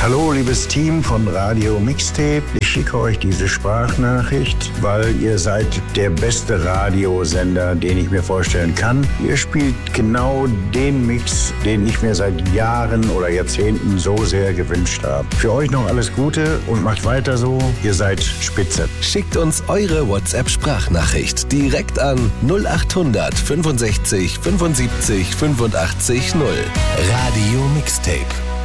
Hallo, liebes Team von Radio Mixtape. Ich schicke euch diese Sprachnachricht, weil ihr seid der beste Radiosender, den ich mir vorstellen kann. Ihr spielt genau den Mix, den ich mir seit Jahren oder Jahrzehnten so sehr gewünscht habe. Für euch noch alles Gute und macht weiter so. Ihr seid spitze. Schickt uns eure WhatsApp-Sprachnachricht direkt an 0800 65 75 85 0. Radio Mixtape.